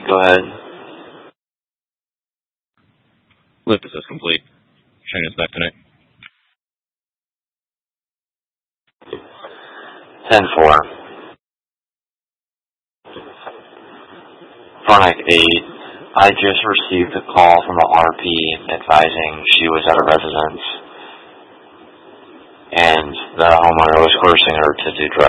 Go ahead. Lift is complete. Train is back tonight. 10-4. Phonic 8. I just received a call from the RP advising she was at a residence and the homeowner was coercing her to do drugs.